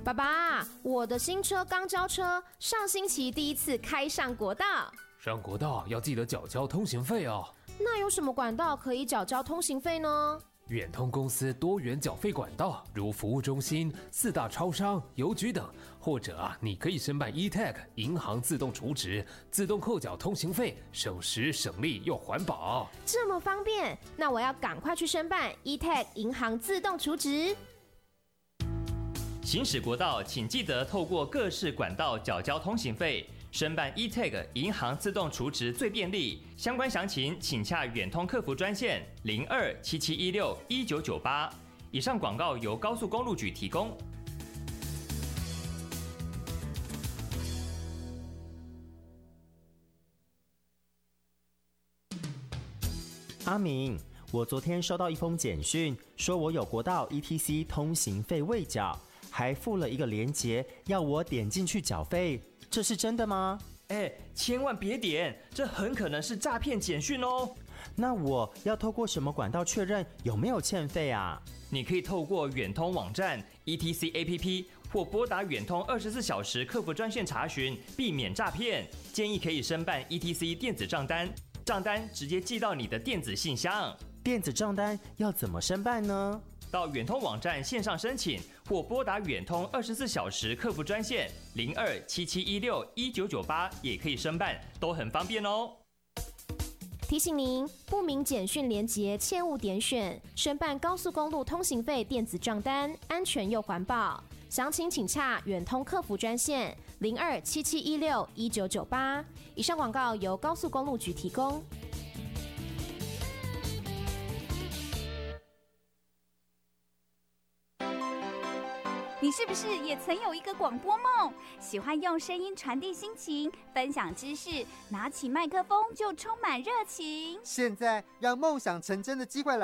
爸爸，我的新车刚交车，上星期第一次开上国道。 上国道要记得缴交通行费哦。 那有什么管道可以缴交通行费呢？ 远通公司多元缴费管道，如服务中心、4大超商、邮局等，或者你可以申办 eTag 银行自动储值，自动扣缴通行费，省时省力又环保。 这么方便，那我要赶快去申办 eTag 银行自动储值。 行驶国道，请记得透过各式管道缴交通行费。申办 eTag 银行自动储值最便利，相关详情请洽远通客服专线0277161998。以上广告由高速公路局提供。 阿明，我昨天收到一封简讯，说我有国道 ETC 通行费未缴，还附了一个连结，要我点进去缴费。这是真的吗？ 千万别点，这很可能是诈骗简讯哦。 那我要透过什么管道确认有没有欠费啊？ 你可以透过远通网站、ETC APP 或拨打远通24小时客服专线查询，避免诈骗。建议可以申办 ETC 电子账单，账单直接寄到你的电子信箱。 电子账单要怎么申办呢？ 到远通网站线上申请，或拨打远通24小时客服专线0277161998也可以申办，都很方便哦。 提醒您，不明简讯连结切勿点选。申办高速公路通行费电子账单，安全又环保。详情请洽远通客服专线0277161998。以上广告由高速公路局提供。 你是不是也曾有一个广播梦？喜欢用声音传递心情，分享知识，拿起麦克风就充满热情。 现在让梦想成真的机会来